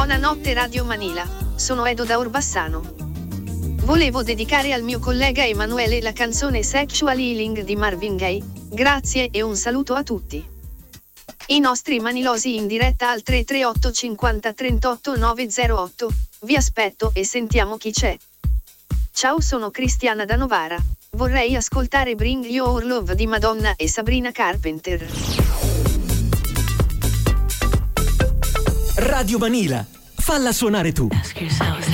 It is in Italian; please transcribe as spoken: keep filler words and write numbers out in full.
Buonanotte Radio Manila, sono Edo da Orbassano. Volevo dedicare al mio collega Emanuele la canzone Sexual Healing di Marvin Gaye, grazie e un saluto a tutti. I nostri manilosi in diretta al tre tre otto cinquanta trentotto novecentotto, vi aspetto e sentiamo chi c'è. Ciao, sono Cristiana da Novara, vorrei ascoltare Bring Your Love di Madonna e Sabrina Carpenter. Radio Manila, falla suonare tu.